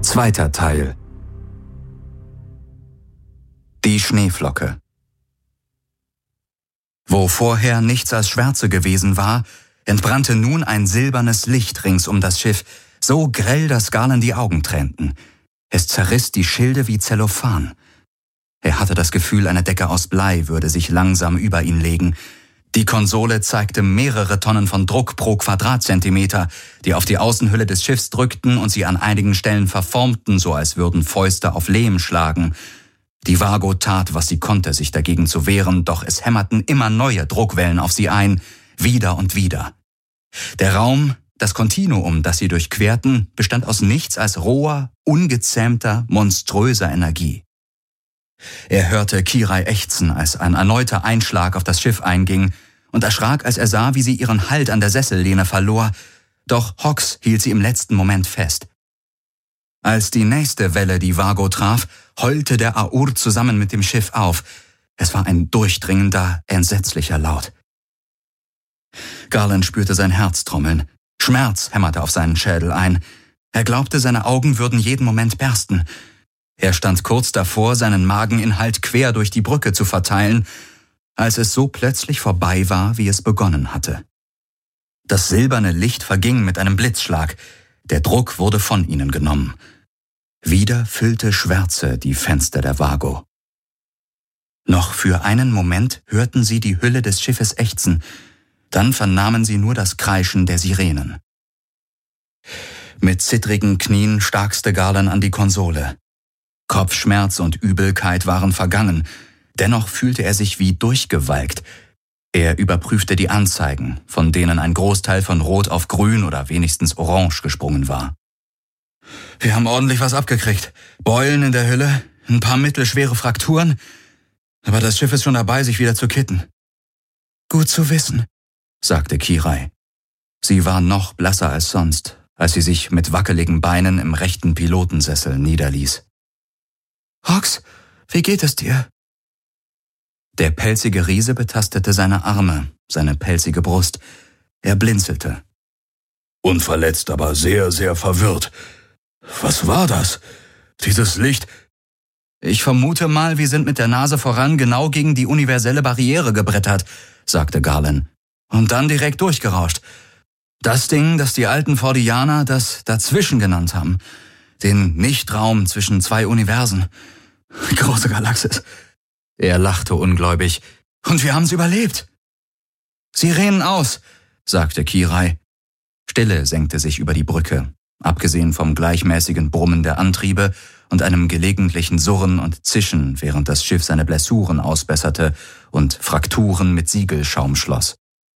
Zweiter Teil. Die Schneeflocke. Wo vorher nichts als Schwärze gewesen war, entbrannte nun ein silbernes Licht rings um das Schiff, so grell, dass Galen die Augen tränten. Es zerriss die Schilde wie Zellophan. Er hatte das Gefühl, eine Decke aus Blei würde sich langsam über ihn legen. Die Konsole zeigte mehrere Tonnen von Druck pro Quadratzentimeter, die auf die Außenhülle des Schiffs drückten und sie an einigen Stellen verformten, so als würden Fäuste auf Lehm schlagen. Die Vago tat, was sie konnte, sich dagegen zu wehren, doch es hämmerten immer neue Druckwellen auf sie ein, wieder und wieder. Der Raum, das Kontinuum, das sie durchquerten, bestand aus nichts als roher, ungezähmter, monströser Energie. Er hörte Kirai ächzen, als ein erneuter Einschlag auf das Schiff einging, und erschrak, als er sah, wie sie ihren Halt an der Sessellehne verlor, doch Hawks hielt sie im letzten Moment fest. Als die nächste Welle die Vago traf, heulte der Aur zusammen mit dem Schiff auf. Es war ein durchdringender, entsetzlicher Laut. Garland spürte sein Herz trommeln. Schmerz hämmerte auf seinen Schädel ein. Er glaubte, seine Augen würden jeden Moment bersten. Er stand kurz davor, seinen Mageninhalt quer durch die Brücke zu verteilen, als es so plötzlich vorbei war, wie es begonnen hatte. Das silberne Licht verging mit einem Blitzschlag. Der Druck wurde von ihnen genommen. Wieder füllte Schwärze die Fenster der Vago. Noch für einen Moment hörten sie die Hülle des Schiffes ächzen, dann vernahmen sie nur das Kreischen der Sirenen. Mit zittrigen Knien starkste Garland an die Konsole. Kopfschmerz und Übelkeit waren vergangen, dennoch fühlte er sich wie durchgewalkt. Er überprüfte die Anzeigen, von denen ein Großteil von Rot auf Grün oder wenigstens Orange gesprungen war. Wir haben ordentlich was abgekriegt. Beulen in der Hülle, ein paar mittelschwere Frakturen, aber das Schiff ist schon dabei, sich wieder zu kitten. Gut zu wissen, sagte Kirai. Sie war noch blasser als sonst, als sie sich mit wackeligen Beinen im rechten Pilotensessel niederließ. Hawks, wie geht es dir? Der pelzige Riese betastete seine Arme, seine pelzige Brust. Er blinzelte. Unverletzt, aber sehr, sehr verwirrt. Was war das? Dieses Licht? Ich vermute mal, wir sind mit der Nase voran genau gegen die universelle Barriere gebrettert, sagte Garland. Und dann direkt durchgerauscht. Das Ding, das die alten Fordianer das Dazwischen genannt haben. Den Nichtraum zwischen zwei Universen. Große Galaxis. Er lachte ungläubig. Und wir haben's überlebt. Sirenen aus, sagte Kirai. Stille senkte sich über die Brücke, abgesehen vom gleichmäßigen Brummen der Antriebe und einem gelegentlichen Surren und Zischen, während das Schiff seine Blessuren ausbesserte und Frakturen mit Siegelschaum schloss.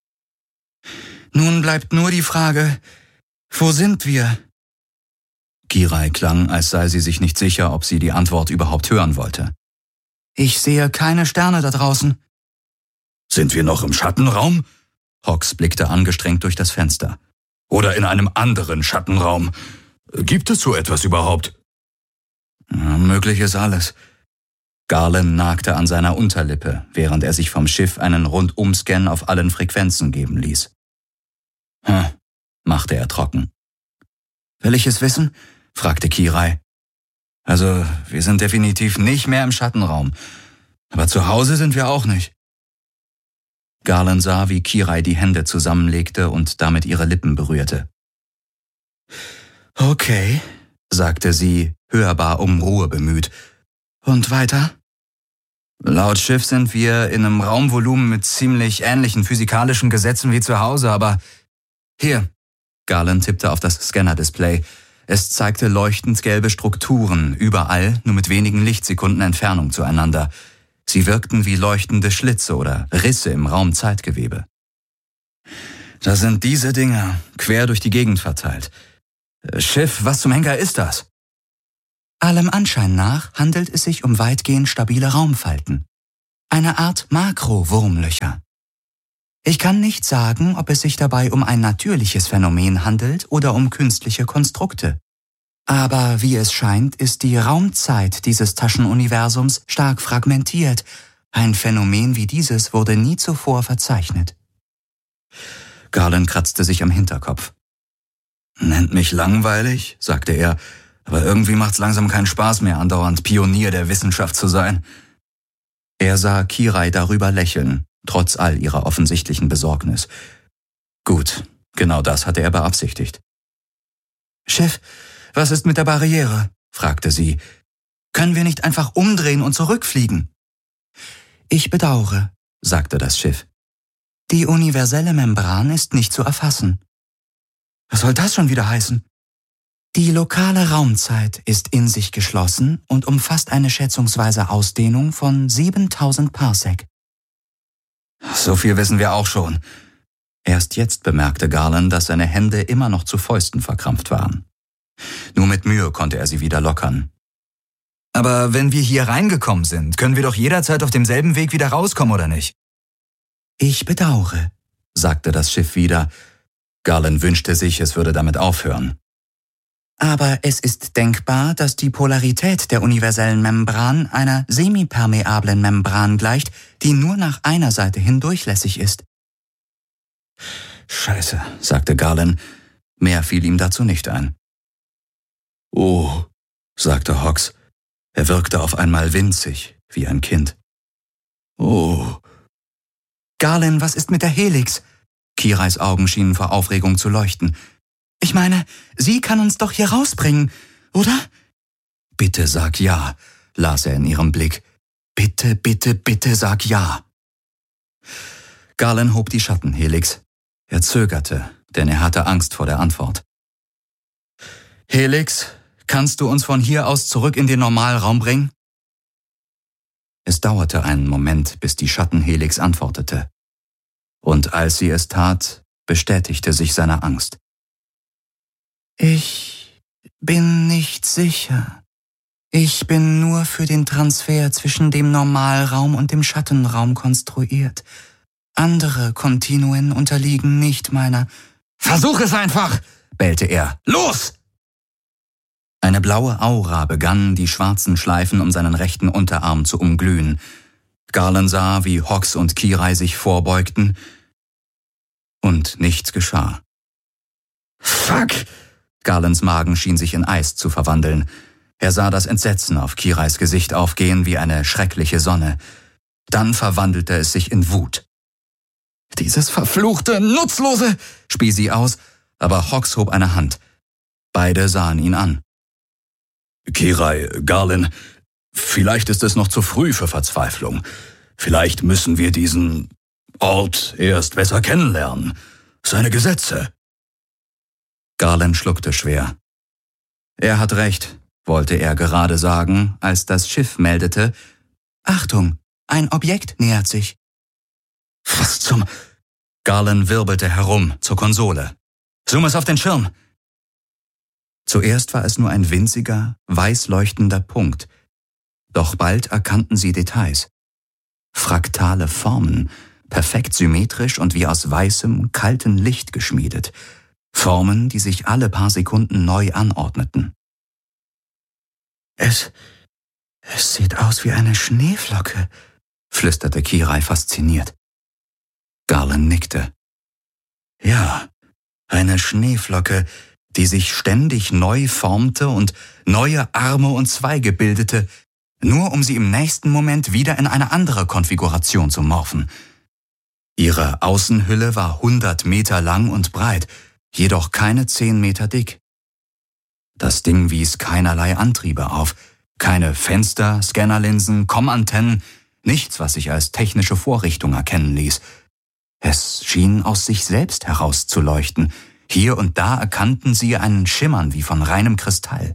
Nun bleibt nur die Frage, wo sind wir? Kirai klang, als sei sie sich nicht sicher, ob sie die Antwort überhaupt hören wollte. Ich sehe keine Sterne da draußen. Sind wir noch im Schattenraum? Hawks blickte angestrengt durch das Fenster. Oder in einem anderen Schattenraum. Gibt es so etwas überhaupt? Ja, möglich ist alles. Garland nagte an seiner Unterlippe, während er sich vom Schiff einen Rundumscan auf allen Frequenzen geben ließ. Machte er trocken. Will ich es wissen? Fragte Kirai. Also, wir sind definitiv nicht mehr im Schattenraum. Aber zu Hause sind wir auch nicht. Garland sah, wie Kirai die Hände zusammenlegte und damit ihre Lippen berührte. Okay, sagte sie, hörbar um Ruhe bemüht. Und weiter? Laut Schiff sind wir in einem Raumvolumen mit ziemlich ähnlichen physikalischen Gesetzen wie zu Hause, aber hier. Garland tippte auf das Scanner-Display. Es zeigte leuchtend gelbe Strukturen, überall, nur mit wenigen Lichtsekunden Entfernung zueinander. Sie wirkten wie leuchtende Schlitze oder Risse im Raumzeitgewebe. Das sind diese Dinger, quer durch die Gegend verteilt. Schiff, was zum Henker ist das? Allem Anschein nach handelt es sich um weitgehend stabile Raumfalten. Eine Art Makro-Wurmlöcher. Ich kann nicht sagen, ob es sich dabei um ein natürliches Phänomen handelt oder um künstliche Konstrukte. Aber wie es scheint, ist die Raumzeit dieses Taschenuniversums stark fragmentiert. Ein Phänomen wie dieses wurde nie zuvor verzeichnet. Garland kratzte sich am Hinterkopf. Nennt mich langweilig, sagte er, aber irgendwie macht's langsam keinen Spaß mehr, andauernd Pionier der Wissenschaft zu sein. Er sah Kirai darüber lächeln, trotz all ihrer offensichtlichen Besorgnis. Gut, genau das hatte er beabsichtigt. »Chef, was ist mit der Barriere?« fragte sie. »Können wir nicht einfach umdrehen und zurückfliegen?« »Ich bedauere«, sagte das Schiff. »Die universelle Membran ist nicht zu erfassen.« »Was soll das schon wieder heißen?« »Die lokale Raumzeit ist in sich geschlossen und umfasst eine schätzungsweise Ausdehnung von 7000 Parsec.« »So viel wissen wir auch schon.« Erst jetzt bemerkte Garland, dass seine Hände immer noch zu Fäusten verkrampft waren. Nur mit Mühe konnte er sie wieder lockern. »Aber wenn wir hier reingekommen sind, können wir doch jederzeit auf demselben Weg wieder rauskommen, oder nicht?« »Ich bedauere«, sagte das Schiff wieder. Garland wünschte sich, es würde damit aufhören. »Aber es ist denkbar, dass die Polarität der universellen Membran einer semipermeablen Membran gleicht, die nur nach einer Seite hin durchlässig ist.« »Scheiße«, sagte Garland. Mehr fiel ihm dazu nicht ein. »Oh«, sagte Hawks. Er wirkte auf einmal winzig, wie ein Kind. »Oh.« »Garland, was ist mit der Helix?« Kirais Augen schienen vor Aufregung zu leuchten. »Ich meine, sie kann uns doch hier rausbringen, oder?« »Bitte sag ja«, las er in ihrem Blick. »Bitte, bitte, bitte sag ja.« Garland hob die Schattenhelix. Er zögerte, denn er hatte Angst vor der Antwort. »Helix, kannst du uns von hier aus zurück in den Normalraum bringen?« Es dauerte einen Moment, bis die Schattenhelix antwortete. Und als sie es tat, bestätigte sich seine Angst. »Ich bin nicht sicher. Ich bin nur für den Transfer zwischen dem Normalraum und dem Schattenraum konstruiert. Andere Kontinuen unterliegen nicht meiner...« »Versuch es einfach«, bellte er. »Los!« Eine blaue Aura begann, die schwarzen Schleifen um seinen rechten Unterarm zu umglühen. Garland sah, wie Hawks und Kirai sich vorbeugten, und nichts geschah. »Fuck!« Garlands Magen schien sich in Eis zu verwandeln. Er sah das Entsetzen auf Kirais Gesicht aufgehen wie eine schreckliche Sonne. Dann verwandelte es sich in Wut. »Dieses verfluchte, Nutzlose«, spie sie aus, aber Hawks hob eine Hand. Beide sahen ihn an. »Kirai, Garland, vielleicht ist es noch zu früh für Verzweiflung. Vielleicht müssen wir diesen Ort erst besser kennenlernen. Seine Gesetze.« Garland schluckte schwer. Er hat recht, wollte er gerade sagen, als das Schiff meldete: »Achtung, ein Objekt nähert sich.« »Was zum...« Garland wirbelte herum zur Konsole. »Zoom es auf den Schirm!« Zuerst war es nur ein winziger, weiß leuchtender Punkt. Doch bald erkannten sie Details. Fraktale Formen, perfekt symmetrisch und wie aus weißem, kaltem Licht geschmiedet. Formen, die sich alle paar Sekunden neu anordneten. Es sieht aus wie eine Schneeflocke«, flüsterte Kirai fasziniert. Garland nickte. »Ja, eine Schneeflocke, die sich ständig neu formte und neue Arme und Zweige bildete, nur um sie im nächsten Moment wieder in eine andere Konfiguration zu morphen. Ihre Außenhülle war 100 Meter lang und breit, jedoch keine 10 Meter dick. Das Ding wies keinerlei Antriebe auf, keine Fenster, Scannerlinsen, Kommantennen, nichts, was sich als technische Vorrichtung erkennen ließ. Es schien aus sich selbst herauszuleuchten. Hier und da erkannten sie einen Schimmern wie von reinem Kristall.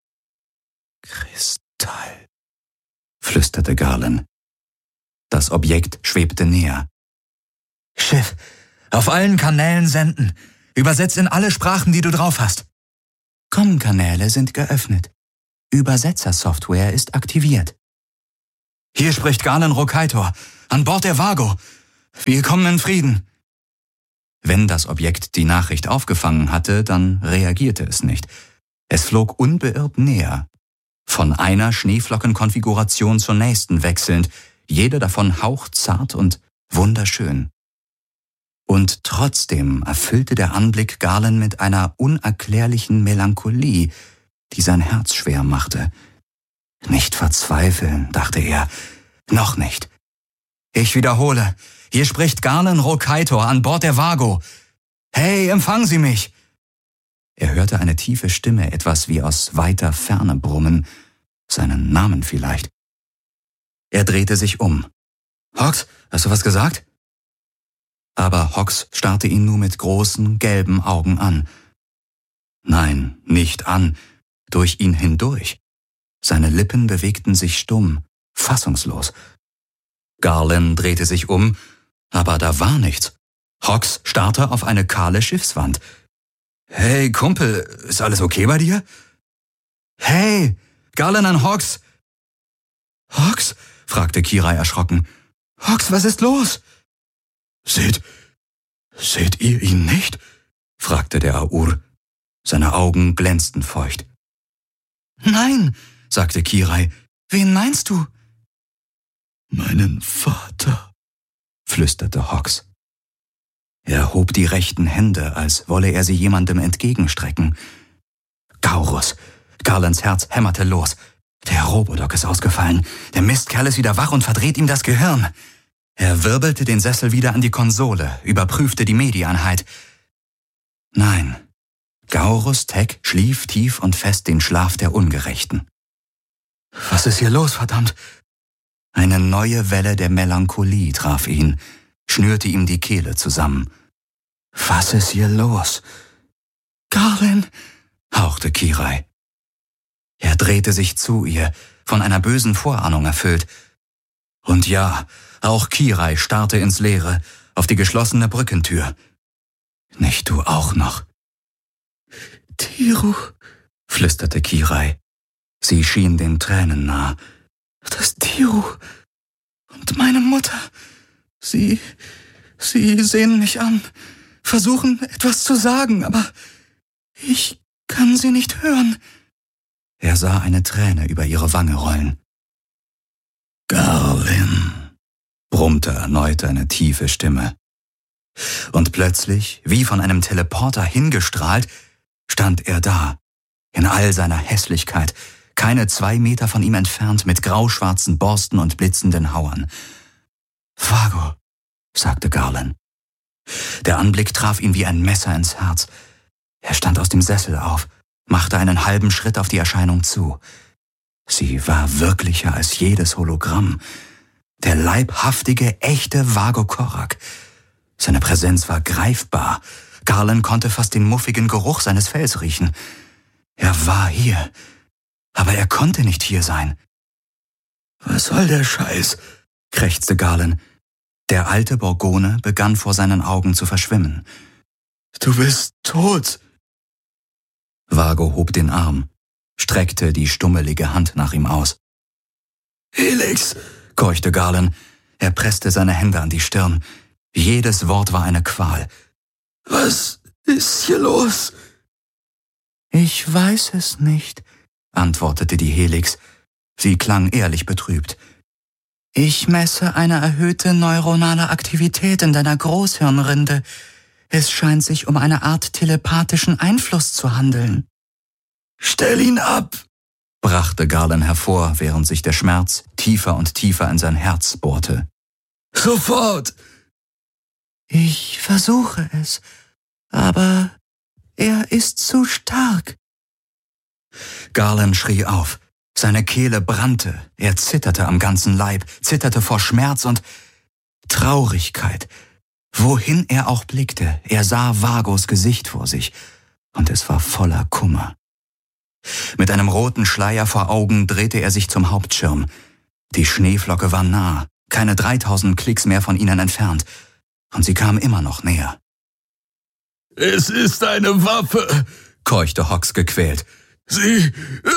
»Kristall«, flüsterte Garland. Das Objekt schwebte näher. »Schiff, auf allen Kanälen senden. Übersetz in alle Sprachen, die du drauf hast.« »Com-Kanäle sind geöffnet. Übersetzersoftware ist aktiviert.« »Hier spricht Garland Rokaitor, an Bord der Vago. Willkommen in Frieden.« Wenn das Objekt die Nachricht aufgefangen hatte, dann reagierte es nicht. Es flog unbeirrt näher. Von einer Schneeflockenkonfiguration zur nächsten wechselnd, jede davon hauchzart und wunderschön. Und trotzdem erfüllte der Anblick Garland mit einer unerklärlichen Melancholie, die sein Herz schwer machte. Nicht verzweifeln, dachte er. Noch nicht. Ich wiederhole, hier spricht Garland Rokaitor an Bord der Vago. Hey, empfangen Sie mich! Er hörte eine tiefe Stimme, etwas wie aus weiter Ferne brummen, seinen Namen vielleicht. Er drehte sich um. »Hawks, hast du was gesagt?« Aber Hawks starrte ihn nur mit großen, gelben Augen an. Nein, nicht an, durch ihn hindurch. Seine Lippen bewegten sich stumm, fassungslos. Garland drehte sich um, aber da war nichts. Hawks starrte auf eine kahle Schiffswand. »Hey, Kumpel, ist alles okay bei dir?« »Hey, Garland an Hawks!« »Hawks?« fragte Kirai erschrocken. »Hawks, was ist los?« »Seht ihr ihn nicht?« fragte der Aur. Seine Augen glänzten feucht. »Nein«, sagte Kirai. »Wen meinst du?« »Meinen Vater«, flüsterte Hawks. Er hob die rechten Hände, als wolle er sie jemandem entgegenstrecken. Gaurus! Garlands Herz hämmerte los. Der Robodoc ist ausgefallen. Der Mistkerl ist wieder wach und verdreht ihm das Gehirn. Er wirbelte den Sessel wieder an die Konsole, überprüfte die Medieinheit. Nein, Gaurus Tech schlief tief und fest den Schlaf der Ungerechten. Was ist hier los, verdammt? Eine neue Welle der Melancholie traf ihn, schnürte ihm die Kehle zusammen. Was ist hier los? Garland, hauchte Kirai. Er drehte sich zu ihr, von einer bösen Vorahnung erfüllt. Und ja, auch Kirai starrte ins Leere, auf die geschlossene Brückentür. Nicht du auch noch? Tiru, flüsterte Kirai. Sie schien den Tränen nah. Das Tiru und meine Mutter, sie sehen mich an, versuchen etwas zu sagen, aber ich kann sie nicht hören. Er sah eine Träne über ihre Wange rollen. Garland, brummte erneut eine tiefe Stimme. Und plötzlich, wie von einem Teleporter hingestrahlt, stand er da, in all seiner Hässlichkeit, keine 2 Meter von ihm entfernt, mit grauschwarzen Borsten und blitzenden Hauern. »Vago«, sagte Garland. Der Anblick traf ihn wie ein Messer ins Herz. Er stand aus dem Sessel auf, machte einen halben Schritt auf die Erscheinung zu. Sie war wirklicher als jedes Hologramm. Der leibhaftige, echte Vago Korak. Seine Präsenz war greifbar. Garland konnte fast den muffigen Geruch seines Fells riechen. Er war hier, aber er konnte nicht hier sein. »Was soll der Scheiß?«, krächzte Garland. Der alte Borgone begann vor seinen Augen zu verschwimmen. »Du bist tot!« Vago hob den Arm, streckte die stummelige Hand nach ihm aus. »Helix«, keuchte Garland. Er presste seine Hände an die Stirn. Jedes Wort war eine Qual. »Was ist hier los?« »Ich weiß es nicht«, antwortete die Helix. Sie klang ehrlich betrübt. »Ich messe eine erhöhte neuronale Aktivität in deiner Großhirnrinde. Es scheint sich um eine Art telepathischen Einfluss zu handeln.« »Stell ihn ab«, brachte Garland hervor, während sich der Schmerz tiefer und tiefer in sein Herz bohrte. »Sofort!« »Ich versuche es, aber er ist zu stark.« Garland schrie auf. Seine Kehle brannte, er zitterte am ganzen Leib, zitterte vor Schmerz und Traurigkeit. Wohin er auch blickte, er sah Vagos Gesicht vor sich, und es war voller Kummer. Mit einem roten Schleier vor Augen drehte er sich zum Hauptschirm. Die Schneeflocke war nah, keine 3000 Klicks mehr von ihnen entfernt, und sie kam immer noch näher. »Es ist eine Waffe«, keuchte Hawks gequält. Sie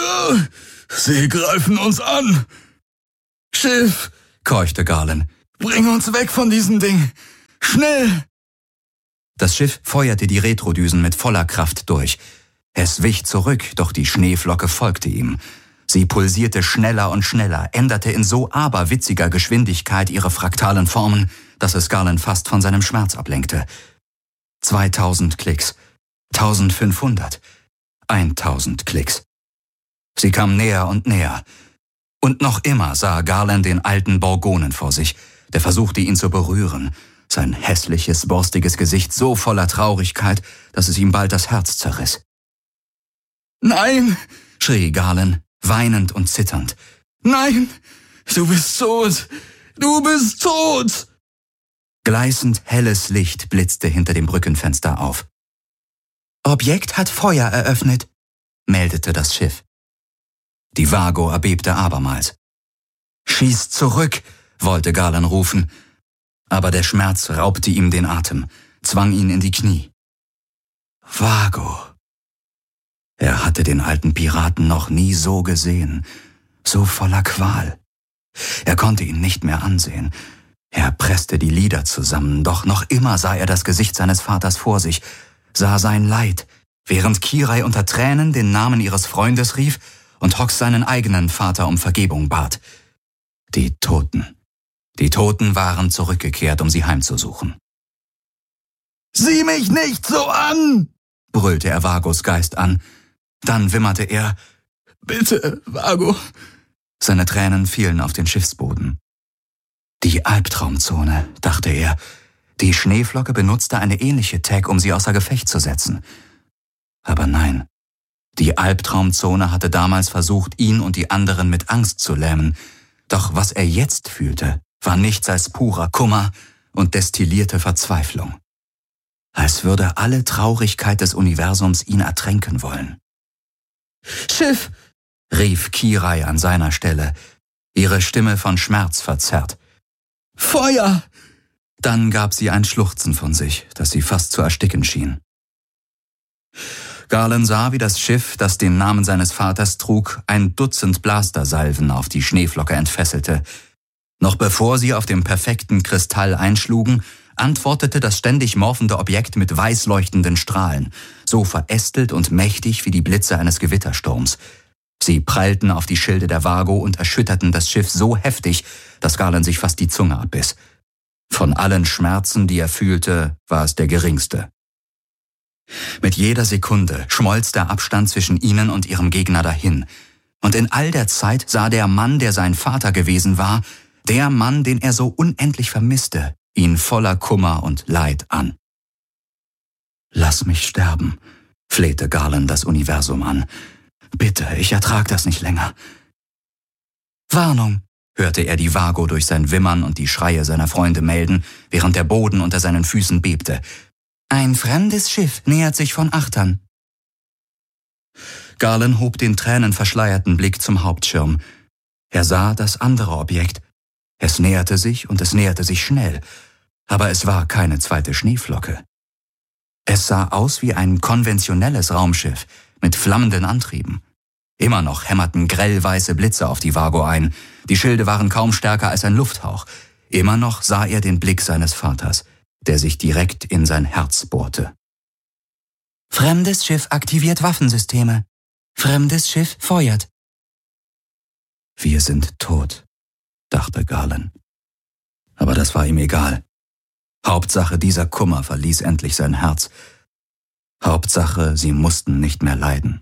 greifen uns an.« »Schiff«, keuchte Garland, »bring uns weg von diesem Ding. Schnell!« Das Schiff feuerte die Retrodüsen mit voller Kraft durch. Es wich zurück, doch die Schneeflocke folgte ihm. Sie pulsierte schneller und schneller, änderte in so aberwitziger Geschwindigkeit ihre fraktalen Formen, dass es Garland fast von seinem Schmerz ablenkte. 2000 Klicks, 1500, 1000 Klicks. Sie kam näher und näher. Und noch immer sah Garland den alten Borgonen vor sich, der versuchte, ihn zu berühren. Sein hässliches, borstiges Gesicht so voller Traurigkeit, dass es ihm bald das Herz zerriss. »Nein«, schrie Garland, weinend und zitternd. »Nein, du bist tot! Du bist tot!« Gleißend helles Licht blitzte hinter dem Brückenfenster auf. »Objekt hat Feuer eröffnet«, meldete das Schiff. Die Vago erbebte abermals. »Schießt zurück«, wollte Garland rufen, aber der Schmerz raubte ihm den Atem, zwang ihn in die Knie. Vago. Er hatte den alten Piraten noch nie so gesehen, so voller Qual. Er konnte ihn nicht mehr ansehen. Er presste die Lider zusammen, doch noch immer sah er das Gesicht seines Vaters vor sich, sah sein Leid, während Kirai unter Tränen den Namen ihres Freundes rief und Hox seinen eigenen Vater um Vergebung bat. Die Toten waren zurückgekehrt, um sie heimzusuchen. »Sieh mich nicht so an«, brüllte er Vagos Geist an. Dann wimmerte er, »Bitte, Vago.« Seine Tränen fielen auf den Schiffsboden. Die Albtraumzone, dachte er. Die Schneeflocke benutzte eine ähnliche Tag, um sie außer Gefecht zu setzen. Aber nein, die Albtraumzone hatte damals versucht, ihn und die anderen mit Angst zu lähmen. Doch was er jetzt fühlte, war nichts als purer Kummer und destillierte Verzweiflung. Als würde alle Traurigkeit des Universums ihn ertränken wollen. »Schiff«, rief Kirai an seiner Stelle, ihre Stimme von Schmerz verzerrt. »Feuer!« Dann gab sie ein Schluchzen von sich, das sie fast zu ersticken schien. Garland sah, wie das Schiff, das den Namen seines Vaters trug, 1 Dutzend Blastersalven auf die Schneeflocke entfesselte. Noch bevor sie auf dem perfekten Kristall einschlugen, antwortete das ständig morphende Objekt mit weiß leuchtenden Strahlen, so verästelt und mächtig wie die Blitze eines Gewittersturms. Sie prallten auf die Schilde der Vago und erschütterten das Schiff so heftig, dass Garland sich fast die Zunge abbiss. Von allen Schmerzen, die er fühlte, war es der geringste. Mit jeder Sekunde schmolz der Abstand zwischen ihnen und ihrem Gegner dahin. Und in all der Zeit sah der Mann, der sein Vater gewesen war, der Mann, den er so unendlich vermisste, ihn voller Kummer und Leid an. »Lass mich sterben«, flehte Garland das Universum an. »Bitte, ich ertrag das nicht länger.« »Warnung«, hörte er die Vago durch sein Wimmern und die Schreie seiner Freunde melden, während der Boden unter seinen Füßen bebte. »Ein fremdes Schiff nähert sich von Achtern.« Garland hob den tränenverschleierten Blick zum Hauptschirm. Er sah das andere Objekt. Es näherte sich und es näherte sich schnell, aber es war keine zweite Schneeflocke. Es sah aus wie ein konventionelles Raumschiff mit flammenden Antrieben. Immer noch hämmerten grellweiße Blitze auf die Vago ein. Die Schilde waren kaum stärker als ein Lufthauch. Immer noch sah er den Blick seines Vaters, der sich direkt in sein Herz bohrte. »Fremdes Schiff aktiviert Waffensysteme. Fremdes Schiff feuert.« »Wir sind tot«, dachte Garland. Aber das war ihm egal. Hauptsache, dieser Kummer verließ endlich sein Herz. Hauptsache, sie mussten nicht mehr leiden.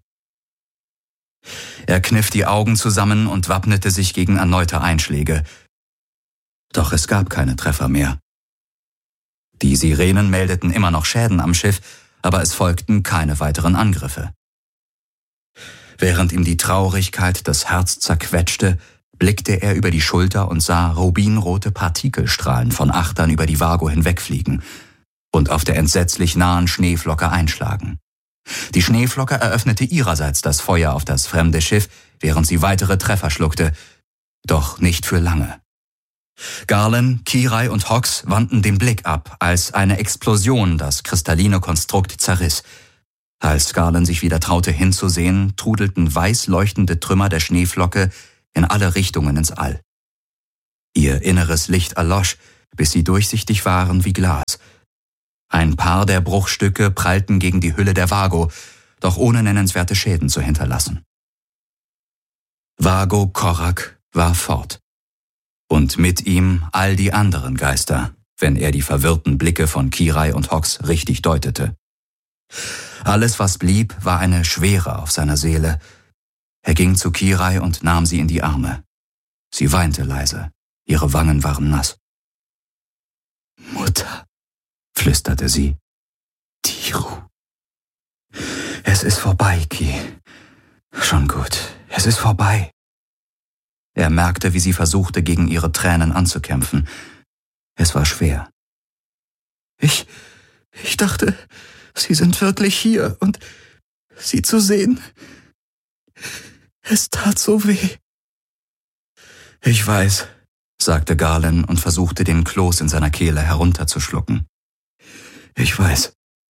Er kniff die Augen zusammen und wappnete sich gegen erneute Einschläge. Doch es gab keine Treffer mehr. Die Sirenen meldeten immer noch Schäden am Schiff, aber es folgten keine weiteren Angriffe. Während ihm die Traurigkeit das Herz zerquetschte, blickte er über die Schulter und sah rubinrote Partikelstrahlen von Achtern über die Vago hinwegfliegen und auf der entsetzlich nahen Schneeflocke einschlagen. Die Schneeflocke eröffnete ihrerseits das Feuer auf das fremde Schiff, während sie weitere Treffer schluckte, doch nicht für lange. Garland, Kirai und Hox wandten den Blick ab, als eine Explosion das kristalline Konstrukt zerriss. Als Garland sich wieder traute hinzusehen, trudelten weiß leuchtende Trümmer der Schneeflocke in alle Richtungen ins All. Ihr inneres Licht erlosch, bis sie durchsichtig waren wie Glas. Ein paar der Bruchstücke prallten gegen die Hülle der Vago, doch ohne nennenswerte Schäden zu hinterlassen. Vago Korak war fort. Und mit ihm all die anderen Geister, wenn er die verwirrten Blicke von Kirai und Hox richtig deutete. Alles, was blieb, war eine Schwere auf seiner Seele. Er ging zu Kirai und nahm sie in die Arme. Sie weinte leise, ihre Wangen waren nass. »Mutter«, flüsterte sie. »Tiru. Es ist vorbei, Ki. Schon gut, es ist vorbei.« Er merkte, wie sie versuchte, gegen ihre Tränen anzukämpfen. Es war schwer. Ich dachte, Sie sind wirklich hier und Sie zu sehen, es tat so weh.« »Ich weiß«, sagte Galen und versuchte, den Kloß in seiner Kehle herunterzuschlucken. »Ich weiß.«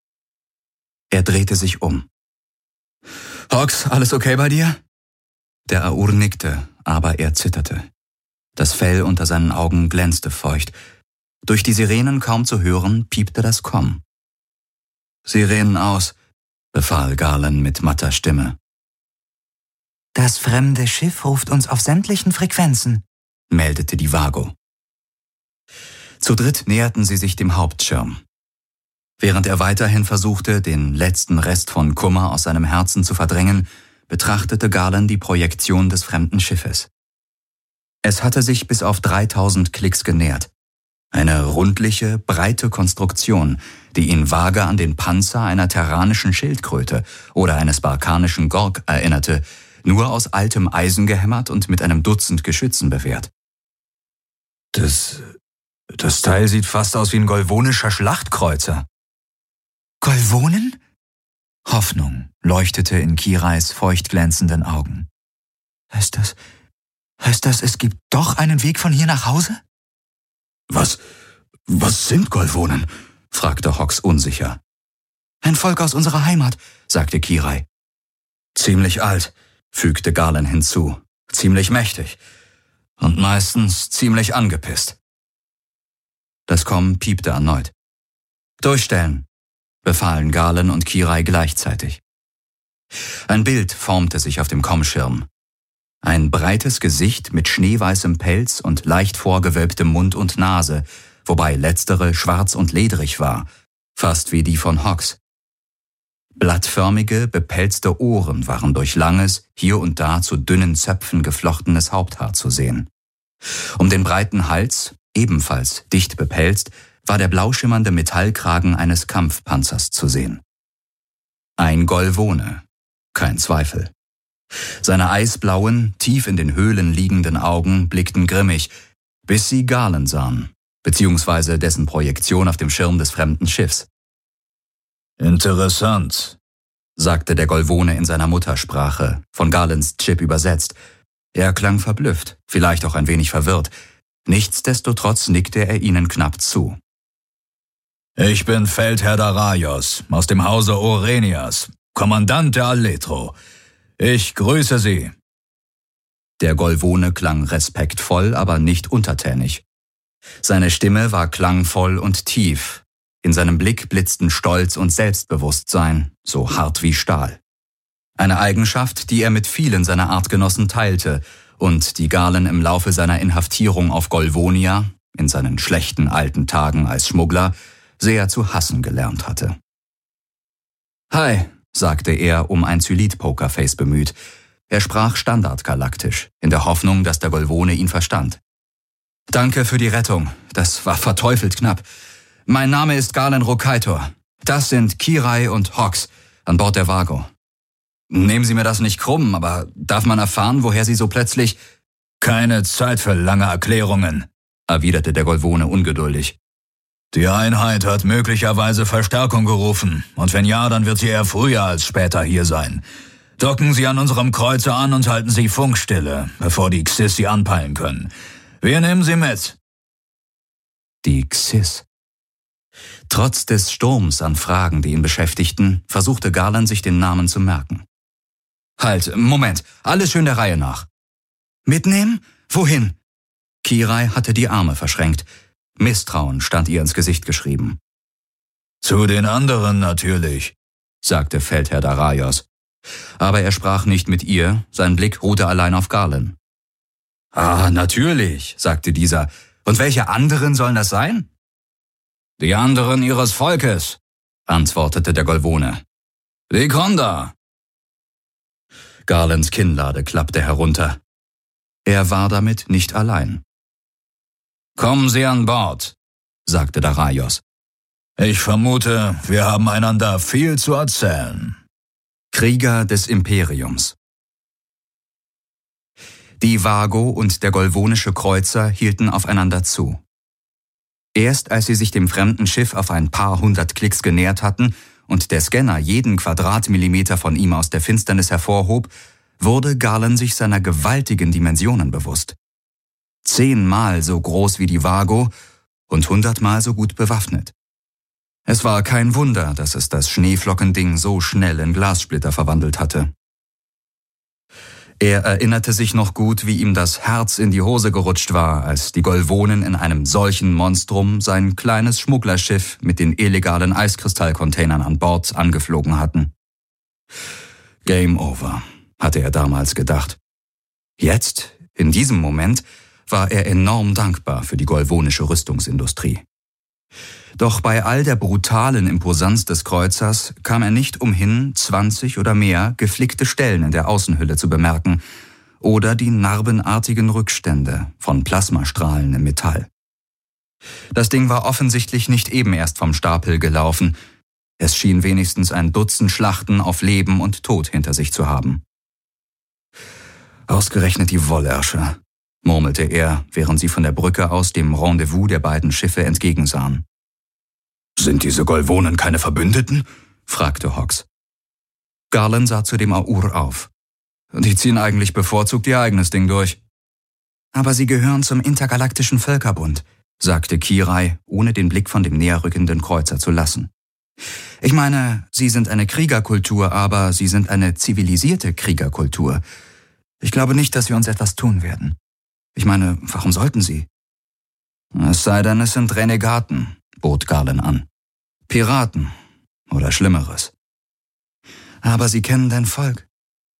Er drehte sich um. »Hox, alles okay bei dir?« Der Aur nickte, aber er zitterte. Das Fell unter seinen Augen glänzte feucht. Durch die Sirenen kaum zu hören, piepte das Komm. »Sirenen aus«, befahl Galen mit matter Stimme. »Das fremde Schiff ruft uns auf sämtlichen Frequenzen«, meldete die Vago. Zu dritt näherten sie sich dem Hauptschirm. Während er weiterhin versuchte, den letzten Rest von Kummer aus seinem Herzen zu verdrängen, betrachtete Galen die Projektion des fremden Schiffes. Es hatte sich bis auf 3000 Klicks genähert. Eine rundliche, breite Konstruktion, die ihn vage an den Panzer einer terranischen Schildkröte oder eines barkanischen Gorg erinnerte, nur aus altem Eisen gehämmert und mit einem Dutzend Geschützen bewehrt. Das Teil sieht fast aus wie ein golvonischer Schlachtkreuzer. »Golvonen?« Hoffnung leuchtete in Kirais feuchtglänzenden Augen. Heißt das, es gibt doch einen Weg von hier nach Hause? Was sind Golvonen?« fragte Hox unsicher. »Ein Volk aus unserer Heimat«, sagte Kirai. »Ziemlich alt«, fügte Galen hinzu. »Ziemlich mächtig. Und meistens ziemlich angepisst.« Das Komm piepte erneut. »Durchstellen«, befahlen Galen und Kirai gleichzeitig. Ein Bild formte sich auf dem Kommschirm. Ein breites Gesicht mit schneeweißem Pelz und leicht vorgewölbtem Mund und Nase, wobei letztere schwarz und ledrig war, fast wie die von Hox. Blattförmige, bepelzte Ohren waren durch langes, hier und da zu dünnen Zöpfen geflochtenes Haupthaar zu sehen. Um den breiten Hals, ebenfalls dicht bepelzt, war der blauschimmernde Metallkragen eines Kampfpanzers zu sehen. Ein Golvone, kein Zweifel. Seine eisblauen, tief in den Höhlen liegenden Augen blickten grimmig, bis sie Galen sahen, beziehungsweise dessen Projektion auf dem Schirm des fremden Schiffs. »Interessant«, sagte der Golvone in seiner Muttersprache, von Galens Chip übersetzt. Er klang verblüfft, vielleicht auch ein wenig verwirrt. Nichtsdestotrotz nickte er ihnen knapp zu. »Ich bin Feldherr Daraios aus dem Hause Orenias, Kommandant der Aletro. Ich grüße Sie.« Der Golvone klang respektvoll, aber nicht untertänig. Seine Stimme war klangvoll und tief. In seinem Blick blitzten Stolz und Selbstbewusstsein, so hart wie Stahl. Eine Eigenschaft, die er mit vielen seiner Artgenossen teilte und die Galen im Laufe seiner Inhaftierung auf Golvonia, in seinen schlechten alten Tagen als Schmuggler, sehr zu hassen gelernt hatte. »Hi«, sagte er, um ein Zylit-Pokerface bemüht. Er sprach standardgalaktisch, in der Hoffnung, dass der Golvone ihn verstand. »Danke für die Rettung, das war verteufelt knapp. Mein Name ist Galen Rokaitor. Das sind Kirai und Hox an Bord der Vago. Nehmen Sie mir das nicht krumm, aber darf man erfahren, woher Sie so plötzlich...« »Keine Zeit für lange Erklärungen«, erwiderte der Golvone ungeduldig. »Die Einheit hat möglicherweise Verstärkung gerufen, und wenn ja, dann wird sie eher früher als später hier sein. Docken Sie an unserem Kreuzer an und halten Sie Funkstille, bevor die Xys Sie anpeilen können. Wir nehmen Sie mit.« Die Xys. Trotz des Sturms an Fragen, die ihn beschäftigten, versuchte Galen, sich den Namen zu merken. »Halt, Moment, alles schön der Reihe nach.« »Mitnehmen? Wohin?« Kirai hatte die Arme verschränkt. Misstrauen stand ihr ins Gesicht geschrieben. »Zu den anderen natürlich«, sagte Feldherr Daraios. Aber er sprach nicht mit ihr, sein Blick ruhte allein auf Galen. »Ah, natürlich«, sagte dieser. »Und welche anderen sollen das sein?« »Die anderen ihres Volkes«, antwortete der Golvone. »Die Konda.« Garlands Kinnlade klappte herunter. Er war damit nicht allein. »Kommen Sie an Bord«, sagte Daraios. »Ich vermute, wir haben einander viel zu erzählen.« Krieger des Imperiums. Die Vago und der golvonische Kreuzer hielten aufeinander zu. Erst als sie sich dem fremden Schiff auf ein paar hundert Klicks genähert hatten und der Scanner jeden Quadratmillimeter von ihm aus der Finsternis hervorhob, wurde Garland sich seiner gewaltigen Dimensionen bewusst. 10-mal so groß wie die Vago und 100-mal so gut bewaffnet. Es war kein Wunder, dass es das Schneeflockending so schnell in Glassplitter verwandelt hatte. Er erinnerte sich noch gut, wie ihm das Herz in die Hose gerutscht war, als die Golvonen in einem solchen Monstrum sein kleines Schmugglerschiff mit den illegalen Eiskristallcontainern an Bord angeflogen hatten. Game over, hatte er damals gedacht. Jetzt, in diesem Moment, war er enorm dankbar für die golvonische Rüstungsindustrie. Doch bei all der brutalen Imposanz des Kreuzers kam er nicht umhin, 20 oder mehr geflickte Stellen in der Außenhülle zu bemerken oder die narbenartigen Rückstände von Plasmastrahlen im Metall. Das Ding war offensichtlich nicht eben erst vom Stapel gelaufen. Es schien wenigstens ein Dutzend Schlachten auf Leben und Tod hinter sich zu haben. Ausgerechnet die Wollärsche, murmelte er, während sie von der Brücke aus dem Rendezvous der beiden Schiffe entgegensahen. »Sind diese Golvonen keine Verbündeten?« fragte Hawks. Garland sah zu dem Aur auf. »Die ziehen eigentlich bevorzugt ihr eigenes Ding durch.« »Aber sie gehören zum intergalaktischen Völkerbund«, sagte Kirai, ohne den Blick von dem näherrückenden Kreuzer zu lassen. »Ich meine, sie sind eine Kriegerkultur, aber sie sind eine zivilisierte Kriegerkultur. Ich glaube nicht, dass wir uns etwas tun werden. Ich meine, warum sollten sie?« »Es sei denn, es sind Renegaten«, bot Garland an. »Piraten oder Schlimmeres.« »Aber sie kennen dein Volk.«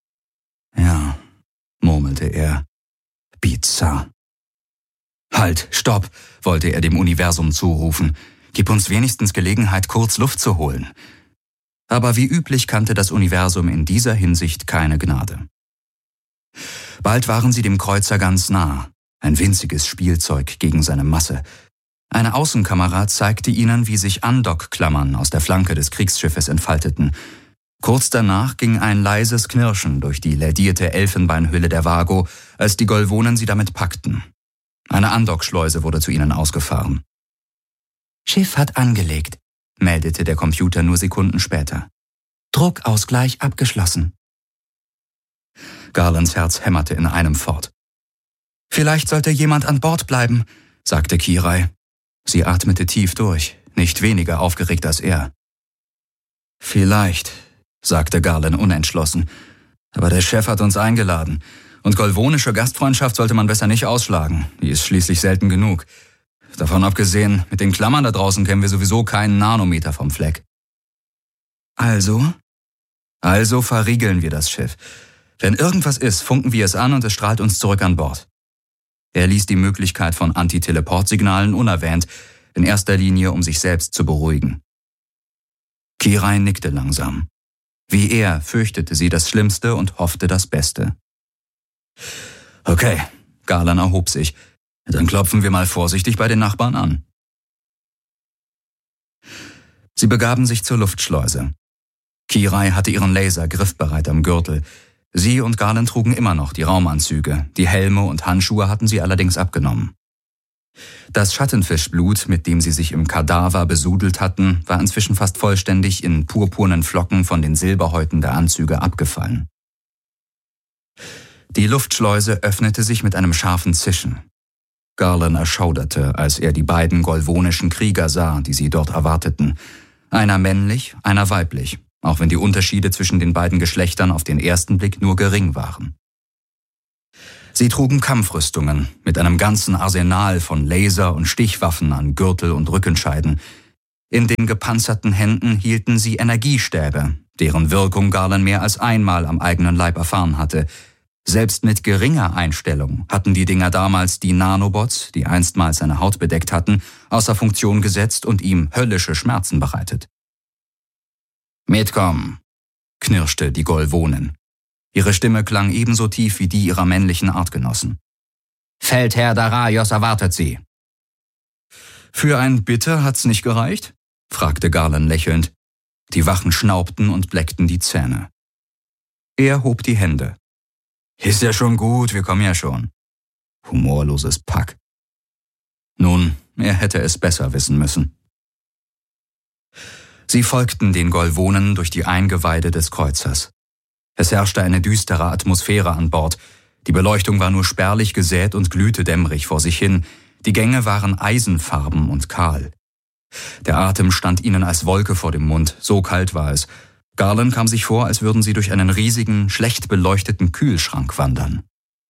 »Ja«, murmelte er. »Bizarr.« »Halt, stopp«, wollte er dem Universum zurufen. »Gib uns wenigstens Gelegenheit, kurz Luft zu holen.« Aber wie üblich kannte das Universum in dieser Hinsicht keine Gnade. Bald waren sie dem Kreuzer ganz nah, ein winziges Spielzeug gegen seine Masse. Eine Außenkamera zeigte ihnen, wie sich Andockklammern aus der Flanke des Kriegsschiffes entfalteten. Kurz danach ging ein leises Knirschen durch die lädierte Elfenbeinhülle der Vago, als die Golvonen sie damit packten. Eine Andockschleuse wurde zu ihnen ausgefahren. »Schiff hat angelegt«, meldete der Computer nur Sekunden später. »Druckausgleich abgeschlossen.« Garlands Herz hämmerte in einem fort. »Vielleicht sollte jemand an Bord bleiben«, sagte Kirai. Sie atmete tief durch, nicht weniger aufgeregt als er. »Vielleicht«, sagte Garland unentschlossen, »aber der Chef hat uns eingeladen. Und golvonische Gastfreundschaft sollte man besser nicht ausschlagen, die ist schließlich selten genug. Davon abgesehen, mit den Klammern da draußen kämen wir sowieso keinen Nanometer vom Fleck.« »Also?« »Also verriegeln wir das Schiff. Wenn irgendwas ist, funken wir es an und es strahlt uns zurück an Bord.« Er ließ die Möglichkeit von Antiteleportsignalen unerwähnt, in erster Linie, um sich selbst zu beruhigen. Kirai nickte langsam. Wie er fürchtete sie das Schlimmste und hoffte das Beste. »Okay«, Garland erhob sich, »dann klopfen wir mal vorsichtig bei den Nachbarn an.« Sie begaben sich zur Luftschleuse. Kirai hatte ihren Laser griffbereit am Gürtel. Sie und Garland trugen immer noch die Raumanzüge, die Helme und Handschuhe hatten sie allerdings abgenommen. Das Schattenfischblut, mit dem sie sich im Kadaver besudelt hatten, war inzwischen fast vollständig in purpurnen Flocken von den Silberhäuten der Anzüge abgefallen. Die Luftschleuse öffnete sich mit einem scharfen Zischen. Garland erschauderte, als er die beiden golvonischen Krieger sah, die sie dort erwarteten. Einer männlich, einer weiblich, auch wenn die Unterschiede zwischen den beiden Geschlechtern auf den ersten Blick nur gering waren. Sie trugen Kampfrüstungen mit einem ganzen Arsenal von Laser- und Stichwaffen an Gürtel und Rückenscheiden. In den gepanzerten Händen hielten sie Energiestäbe, deren Wirkung Garland mehr als einmal am eigenen Leib erfahren hatte. Selbst mit geringer Einstellung hatten die Dinger damals die Nanobots, die einstmals seine Haut bedeckt hatten, außer Funktion gesetzt und ihm höllische Schmerzen bereitet. »Mitkommen«, knirschte die Golvonin. Ihre Stimme klang ebenso tief wie die ihrer männlichen Artgenossen. »Feldherr Daraios erwartet Sie.« »Für ein Bitte hat's nicht gereicht?« fragte Garland lächelnd. Die Wachen schnaubten und bleckten die Zähne. Er hob die Hände. »Ist ja schon gut, wir kommen ja schon.« Humorloses Pack. Nun, er hätte es besser wissen müssen. Sie folgten den Golvonen durch die Eingeweide des Kreuzers. Es herrschte eine düstere Atmosphäre an Bord. Die Beleuchtung war nur spärlich gesät und glühte dämmerig vor sich hin. Die Gänge waren eisenfarben und kahl. Der Atem stand ihnen als Wolke vor dem Mund, so kalt war es. Garland kam sich vor, als würden sie durch einen riesigen, schlecht beleuchteten Kühlschrank wandern.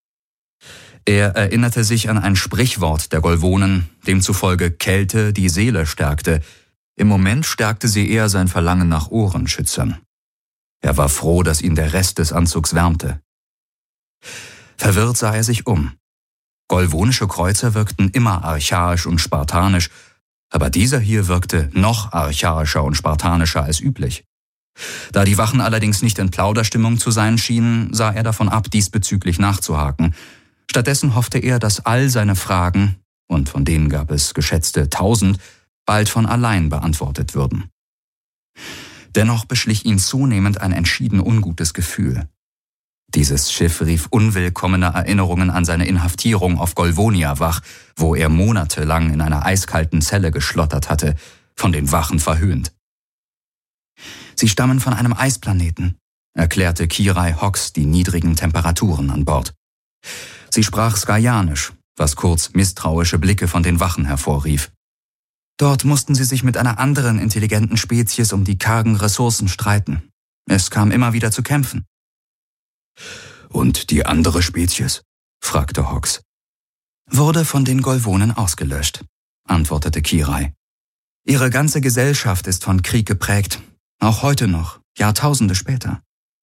Er erinnerte sich an ein Sprichwort der Golvonen, demzufolge Kälte die Seele stärkte. Im Moment stärkte sie eher sein Verlangen nach Ohrenschützern. Er war froh, dass ihn der Rest des Anzugs wärmte. Verwirrt sah er sich um. Golvonische Kreuzer wirkten immer archaisch und spartanisch, aber dieser hier wirkte noch archaischer und spartanischer als üblich. Da die Wachen allerdings nicht in Plauderstimmung zu sein schienen, sah er davon ab, diesbezüglich nachzuhaken. Stattdessen hoffte er, dass all seine Fragen, und von denen gab es geschätzte 1000, bald von allein beantwortet würden. Dennoch beschlich ihn zunehmend ein entschieden ungutes Gefühl. Dieses Schiff rief unwillkommene Erinnerungen an seine Inhaftierung auf Golvonia wach, wo er monatelang in einer eiskalten Zelle geschlottert hatte, von den Wachen verhöhnt. »Sie stammen von einem Eisplaneten«, erklärte Kirai Hox die niedrigen Temperaturen an Bord. Sie sprach Skaianisch, was kurz misstrauische Blicke von den Wachen hervorrief. Dort mussten sie sich mit einer anderen intelligenten Spezies um die kargen Ressourcen streiten. Es kam immer wieder zu Kämpfen. »Und die andere Spezies?« fragte Hox. »Wurde von den Golvonen ausgelöscht«, antwortete Kirai. »Ihre ganze Gesellschaft ist von Krieg geprägt, auch heute noch, Jahrtausende später.«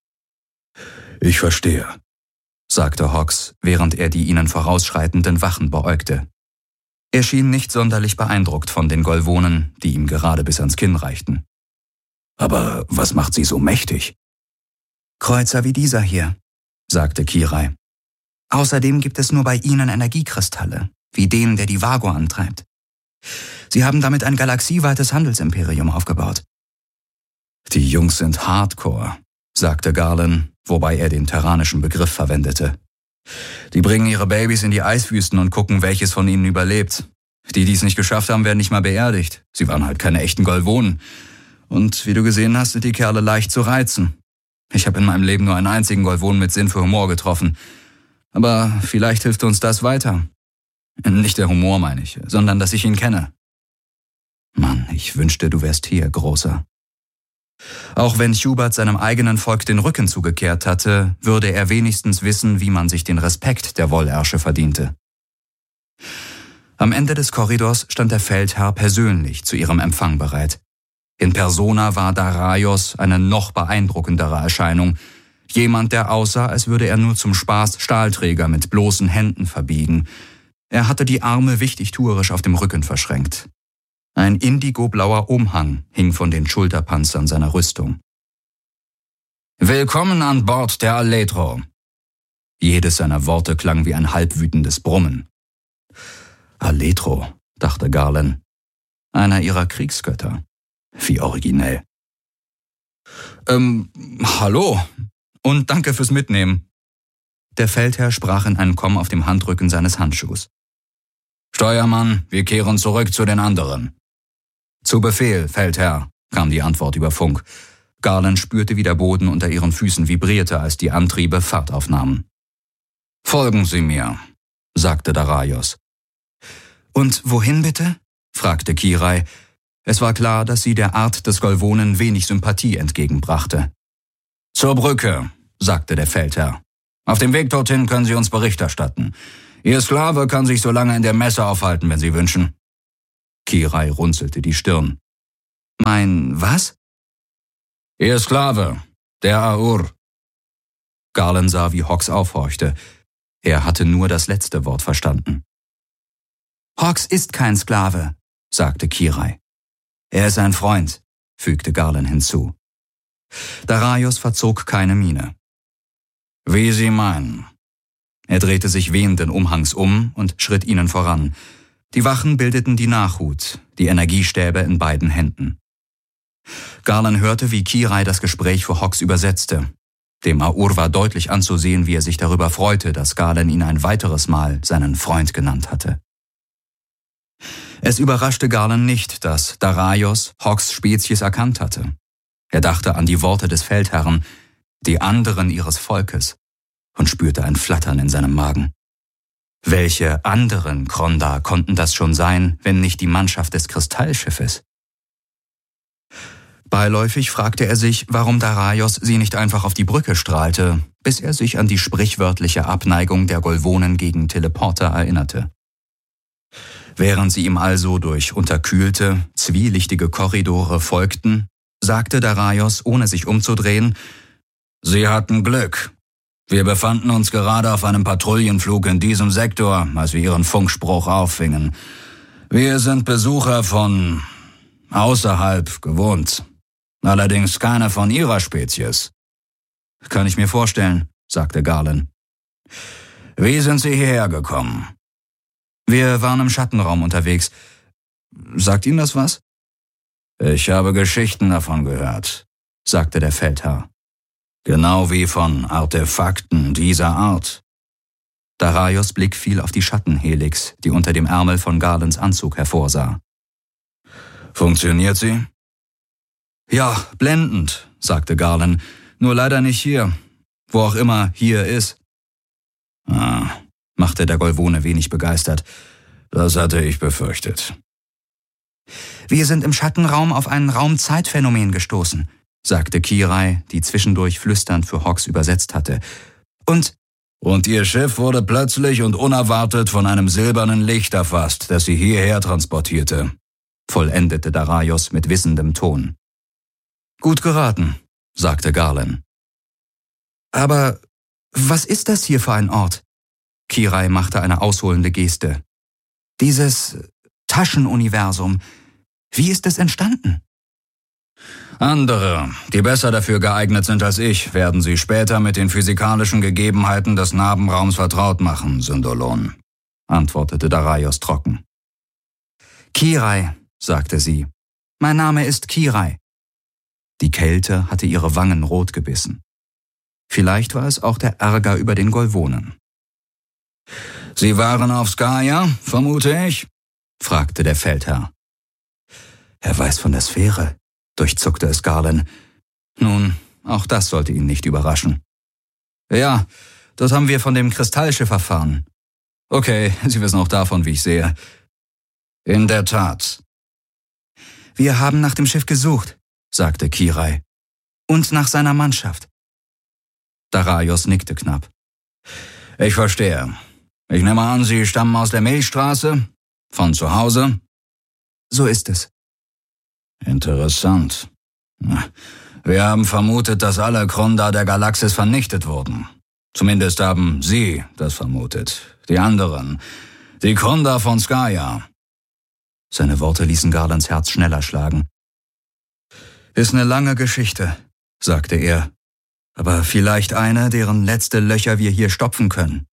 »Ich verstehe«, sagte Hox, während er die ihnen vorausschreitenden Wachen beäugte. Er schien nicht sonderlich beeindruckt von den Golvonen, die ihm gerade bis ans Kinn reichten. »Aber was macht sie so mächtig?« »Kreuzer wie dieser hier«, sagte Kirai. »Außerdem gibt es nur bei ihnen Energiekristalle, wie den, der die Vago antreibt. Sie haben damit ein galaxieweites Handelsimperium aufgebaut.« »Die Jungs sind Hardcore«, sagte Garland, wobei er den terranischen Begriff verwendete. »Die bringen ihre Babys in die Eiswüsten und gucken, welches von ihnen überlebt. Die es nicht geschafft haben, werden nicht mal beerdigt. Sie waren halt keine echten Golvonen. Und wie du gesehen hast, sind die Kerle leicht zu reizen. Ich habe in meinem Leben nur einen einzigen Golvon mit Sinn für Humor getroffen. Aber vielleicht hilft uns das weiter. Nicht der Humor, meine ich, sondern dass ich ihn kenne.« »Mann, ich wünschte, du wärst hier, Großer.« Auch wenn Hubert seinem eigenen Volk den Rücken zugekehrt hatte, würde er wenigstens wissen, wie man sich den Respekt der Wollärsche verdiente. Am Ende des Korridors stand der Feldherr persönlich zu ihrem Empfang bereit. In Persona war Daraios eine noch beeindruckendere Erscheinung. Jemand, der aussah, als würde er nur zum Spaß Stahlträger mit bloßen Händen verbiegen. Er hatte die Arme wichtigtuerisch auf dem Rücken verschränkt. Ein indigoblauer Umhang hing von den Schulterpanzern seiner Rüstung. »Willkommen an Bord der Aletro.« Jedes seiner Worte klang wie ein halbwütendes Brummen. »Aletro«, dachte Garland. »Einer ihrer Kriegsgötter. Wie originell.« Hallo und danke fürs Mitnehmen.« Der Feldherr sprach in einen Komm auf dem Handrücken seines Handschuhs. »Steuermann, wir kehren zurück zu den anderen.« »Zu Befehl, Feldherr«, kam die Antwort über Funk. Garland spürte, wie der Boden unter ihren Füßen vibrierte, als die Antriebe Fahrt aufnahmen. »Folgen Sie mir«, sagte Daraios. »Und wohin bitte?« fragte Kirai. Es war klar, dass sie der Art des Golvonen wenig Sympathie entgegenbrachte. »Zur Brücke«, sagte der Feldherr. »Auf dem Weg dorthin können Sie uns Bericht erstatten. Ihr Sklave kann sich so lange in der Messe aufhalten, wenn Sie wünschen.« Kirai runzelte die Stirn. »Mein was?« »Ihr Sklave, der Aur.« Garland sah, wie Hox aufhorchte. Er hatte nur das letzte Wort verstanden. »Hox ist kein Sklave«, sagte Kirai. »Er ist ein Freund«, fügte Garland hinzu. Daraios verzog keine Miene. Wie Sie meinen. Er drehte sich wehenden Umhangs um und schritt ihnen voran. Die Wachen bildeten die Nachhut, die Energiestäbe in beiden Händen. Garland hörte, wie Kirai das Gespräch für Hawks übersetzte. Dem Aur war deutlich anzusehen, wie er sich darüber freute, dass Garland ihn ein weiteres Mal seinen Freund genannt hatte. Es überraschte Garland nicht, dass Daraios Hawks Spezies erkannt hatte. Er dachte an die Worte des Feldherrn, die anderen ihres Volkes, und spürte ein Flattern in seinem Magen. Welche anderen Kronda konnten das schon sein, wenn nicht die Mannschaft des Kristallschiffes? Beiläufig fragte er sich, warum Daraios sie nicht einfach auf die Brücke strahlte, bis er sich an die sprichwörtliche Abneigung der Golvonen gegen Teleporter erinnerte. Während sie ihm also durch unterkühlte, zwielichtige Korridore folgten, sagte Daraios, ohne sich umzudrehen: »Sie hatten Glück. Wir befanden uns gerade auf einem Patrouillenflug in diesem Sektor, als wir Ihren Funkspruch auffingen. Wir sind Besucher von außerhalb gewohnt. Allerdings keine von Ihrer Spezies.« »Kann ich mir vorstellen«, sagte Garland. »Wie sind Sie hierher gekommen?« »Wir waren im Schattenraum unterwegs. Sagt Ihnen das was?« »Ich habe Geschichten davon gehört«, sagte der Feldherr. »Genau wie von Artefakten dieser Art.« Daraios Blick fiel auf die Schattenhelix, die unter dem Ärmel von Garlands Anzug hervorsah. »Funktioniert sie?« »Ja, blendend«, sagte Garland. »Nur leider nicht hier. Wo auch immer hier ist.« »Ah«, machte der Golvone wenig begeistert. »Das hatte ich befürchtet.« »Wir sind im Schattenraum auf ein Raumzeitphänomen gestoßen«, sagte Kirai, die zwischendurch flüsternd für Hawks übersetzt hatte. Und Ihr Schiff wurde plötzlich und unerwartet von einem silbernen Licht erfasst, das sie hierher transportierte«, vollendete Daraios mit wissendem Ton. »Gut geraten«, sagte Garland. »Aber was ist das hier für ein Ort?« Kirai machte eine ausholende Geste. »Dieses Taschenuniversum, wie ist es entstanden?« »Andere, die besser dafür geeignet sind als ich, werden Sie später mit den physikalischen Gegebenheiten des Narbenraums vertraut machen, Syndolon«, antwortete Daraios trocken. »Kirai«, sagte sie. »Mein Name ist Kirai.« Die Kälte hatte ihre Wangen rot gebissen. Vielleicht war es auch der Ärger über den Golvonen. »Sie waren auf Skaya, vermute ich?« fragte der Feldherr. »Er weiß von der Sphäre«, durchzuckte es Garland. Nun, auch das sollte ihn nicht überraschen. »Ja, dort haben wir von dem Kristallschiff erfahren.« »Okay, Sie wissen auch davon, wie ich sehe.« »In der Tat.« »Wir haben nach dem Schiff gesucht«, sagte Kirai. »Und nach seiner Mannschaft.« Daraios nickte knapp. »Ich verstehe. Ich nehme an, Sie stammen aus der Milchstraße? Von zu Hause?« »So ist es.« »Interessant. Wir haben vermutet, dass alle Kronda der Galaxis vernichtet wurden. Zumindest haben Sie das vermutet. Die anderen, die Kronda von Skaya.« Seine Worte ließen Garlands Herz schneller schlagen. »Ist eine lange Geschichte«, sagte er. »Aber vielleicht eine, deren letzte Löcher wir hier stopfen können.«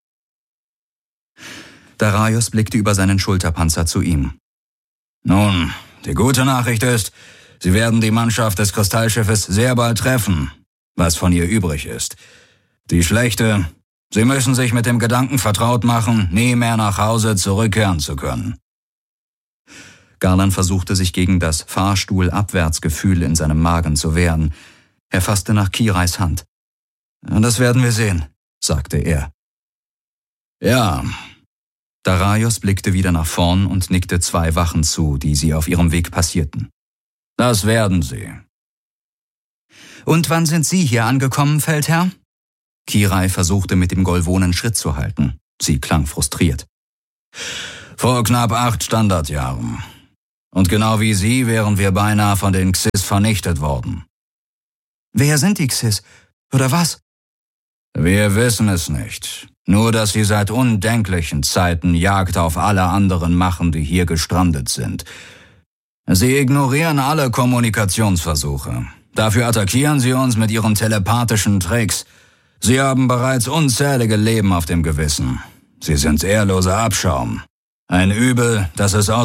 Daraios blickte über seinen Schulterpanzer zu ihm. »Nun, die gute Nachricht ist, Sie werden die Mannschaft des Kristallschiffes sehr bald treffen, was von ihr übrig ist. Die schlechte, Sie müssen sich mit dem Gedanken vertraut machen, nie mehr nach Hause zurückkehren zu können.« Garland versuchte sich gegen das Fahrstuhlabwärtsgefühl in seinem Magen zu wehren. Er fasste nach Kirais Hand. »Das werden wir sehen«, sagte er. »Ja.« Daraios blickte wieder nach vorn und nickte 2 Wachen zu, die sie auf ihrem Weg passierten. »Das werden Sie.« »Und wann sind Sie hier angekommen, Feldherr?« Kirai versuchte mit dem Golvonen Schritt zu halten. Sie klang frustriert. »Vor knapp 8 Standardjahren. Und genau wie Sie wären wir beinahe von den Xys vernichtet worden.« »Wer sind die Xys? Oder was?« »Wir wissen es nicht. Nur, dass sie seit undenklichen Zeiten Jagd auf alle anderen machen, die hier gestrandet sind. Sie ignorieren alle Kommunikationsversuche. Dafür attackieren sie uns mit ihren telepathischen Tricks. Sie haben bereits unzählige Leben auf dem Gewissen. Sie sind ehrloser Abschaum. Ein Übel, das es